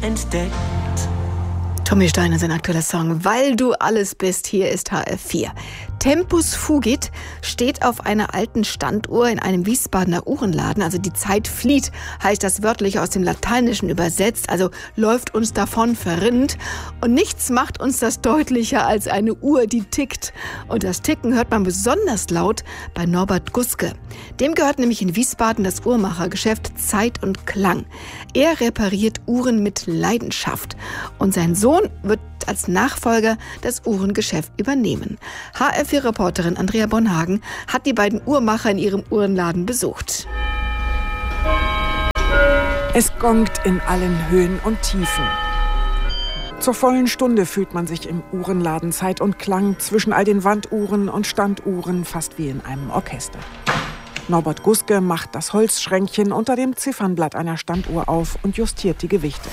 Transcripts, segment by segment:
entdeckt. Tommy Steiner, sein aktueller Song Weil du alles bist, hier ist HR4. Tempus fugit steht auf einer alten Standuhr in einem Wiesbadener Uhrenladen. Also die Zeit flieht, heißt das wörtlich aus dem Lateinischen übersetzt. Also läuft uns davon verrinnt. Und nichts macht uns das deutlicher als eine Uhr, die tickt. Und das Ticken hört man besonders laut bei Norbert Guske. Dem gehört nämlich in Wiesbaden das Uhrmachergeschäft Zeit und Klang. Er repariert Uhren mit Leidenschaft. Und sein Sohn wird als Nachfolger das Uhrengeschäft übernehmen. HR4-Reporterin Andrea Bonhagen hat die beiden Uhrmacher in ihrem Uhrenladen besucht. Es gongt in allen Höhen und Tiefen. Zur vollen Stunde fühlt man sich im Uhrenladen Zeit und Klang zwischen all den Wanduhren und Standuhren fast wie in einem Orchester. Norbert Guske macht das Holzschränkchen unter dem Ziffernblatt einer Standuhr auf und justiert die Gewichte.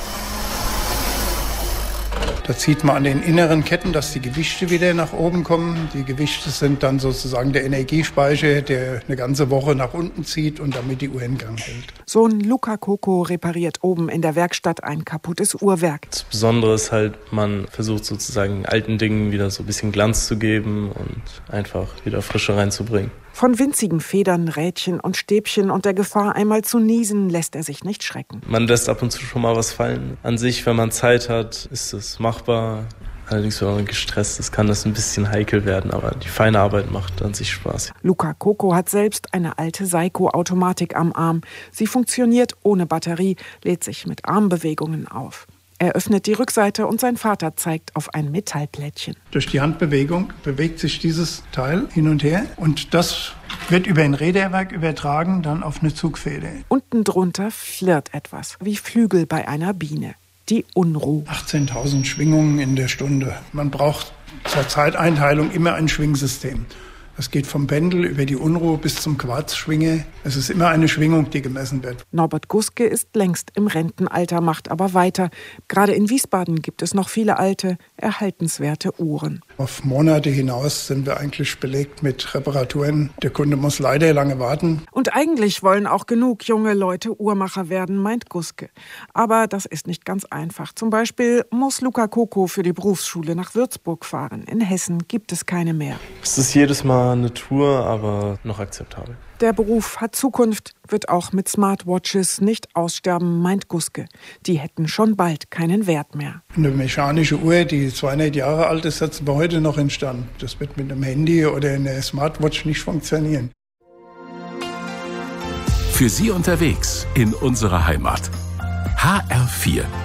Da sieht man an den inneren Ketten, dass die Gewichte wieder nach oben kommen. Die Gewichte sind dann sozusagen der Energiespeicher, der eine ganze Woche nach unten zieht und damit die Uhr in Gang hält. Sohn Luca Coco repariert oben in der Werkstatt ein kaputtes Uhrwerk. Das Besondere ist halt, man versucht sozusagen alten Dingen wieder so ein bisschen Glanz zu geben und einfach wieder Frische reinzubringen. Von winzigen Federn, Rädchen und Stäbchen und der Gefahr, einmal zu niesen, lässt er sich nicht schrecken. Man lässt ab und zu schon mal was fallen. An sich, wenn man Zeit hat, ist es machbar. Allerdings, wenn man gestresst ist, kann das ein bisschen heikel werden, aber die feine Arbeit macht an sich Spaß. Luca Coco hat selbst eine alte Seiko-Automatik am Arm. Sie funktioniert ohne Batterie, lädt sich mit Armbewegungen auf. Er öffnet die Rückseite und sein Vater zeigt auf ein Metallplättchen. Durch die Handbewegung bewegt sich dieses Teil hin und her und das wird über ein Räderwerk übertragen, dann auf eine Zugfeder. Unten drunter flirrt etwas, wie Flügel bei einer Biene. Die Unruh. 18.000 Schwingungen in der Stunde. Man braucht zur Zeiteinteilung immer ein Schwingsystem. Das geht vom Pendel über die Unruhe bis zum Quarzschwinge. Es ist immer eine Schwingung, die gemessen wird. Norbert Guske ist längst im Rentenalter, macht aber weiter. Gerade in Wiesbaden gibt es noch viele alte, erhaltenswerte Uhren. Auf Monate hinaus sind wir eigentlich belegt mit Reparaturen. Der Kunde muss leider lange warten. Und eigentlich wollen auch genug junge Leute Uhrmacher werden, meint Guske. Aber das ist nicht ganz einfach. Zum Beispiel muss Luca Coco für die Berufsschule nach Würzburg fahren. In Hessen gibt es keine mehr. Es ist jedes Mal eine Tour, aber noch akzeptabel. Der Beruf hat Zukunft, wird auch mit Smartwatches nicht aussterben, meint Guske. Die hätten schon bald keinen Wert mehr. Eine mechanische Uhr, die 200 Jahre alt ist, setzen wir heute noch instand. Das wird mit einem Handy oder einer Smartwatch nicht funktionieren. Für Sie unterwegs in unserer Heimat. HR4